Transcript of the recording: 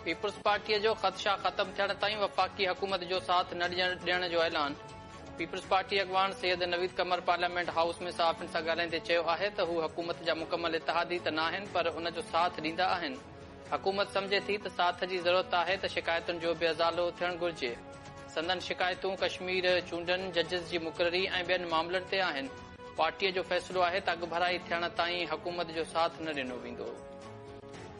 People's पार्टीअ जो ख़दशा ख़त्म थियण ताईं वफ़ाक़ी हुकूमत जो साथ न ॾियण जो ऐलान। पीपुल्स पार्टी अॻवान सैयद नवीद कमर पार्लियामेंट हाउस में सहाफ़ियुनि सां ॻाल्हाईंदे चयो आहे त हू हुकूमत जा मुकमल इतिहादी त न आहिनि पर उन जो साथ ॾींदा आहिनि। हुकूमत सम्झे थी त साथ जी ज़रूरत आहे त शिकायतुनि जो बि अज़ालो थियणु घुर्जे। संदन शिकायतूं कश्मीर चूंडनि जजिस जी मुक़ररी ऐं ॿियनि मामलनि ते आहिनि। पार्टीअ जो फ़ैसिलो आहे त अॻभराई थियण ताईं हुकूमत जो साथ न ॾिनो वेंदो।